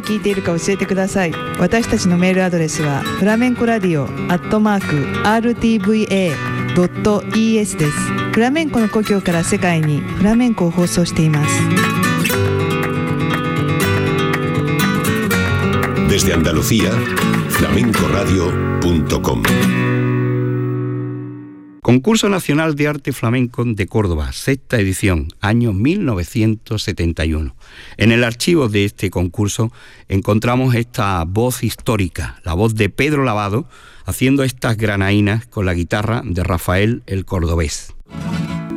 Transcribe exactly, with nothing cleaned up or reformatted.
聞いているか教えてください。私たちのメールアドレスはフラメンコラディオアットマーク アールティーブイエードットイーエス です。フラメンコの故郷から世界にフラメンコを放送しています。 Desde Andalucía, flamenco radio punto com. Concurso Nacional de Arte Flamenco de Córdoba, sexta edición, año mil novecientos setenta y uno. En el archivo de este concurso encontramos esta voz histórica, la voz de Pedro Lavado, haciendo estas granaínas con la guitarra de Rafael el Cordobés.